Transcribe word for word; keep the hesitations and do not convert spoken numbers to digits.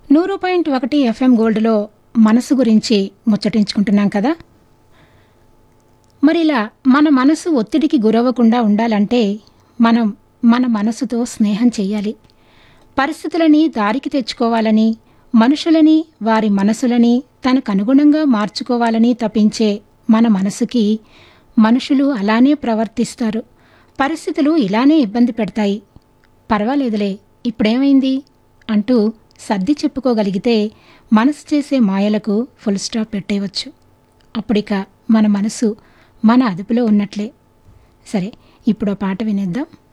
నూరు పాయింట్ ఒకటి ఎఫ్ఎం గోల్డ్లో మనసు గురించి ముచ్చటించుకుంటున్నాం కదా. మరిలా మన మనసు ఒత్తిడికి గురవ్వకుండా ఉండాలంటే మనం మన మనసుతో స్నేహం చెయ్యాలి. పరిస్థితులని దారికి తెచ్చుకోవాలని, మనుషులని వారి మనసులని తనకనుగుణంగా మార్చుకోవాలని తపించే మన మనసుకి మనుషులు అలానే ప్రవర్తిస్తారు. పరిస్థితులు ఇలానే ఇబ్బంది పెడతాయి. పర్వాలేదులే, ఇప్పుడేమైంది అంటూ సర్ది చెప్పుకోగలిగితే మనసు చేసే మాయలకు ఫుల్ స్టాప్ పెట్టేయవచ్చు. అప్పుడిక మన మనసు మన అదుపులో ఉన్నట్లే. సరే, ఇప్పుడు ఆ పాట వినేద్దాం.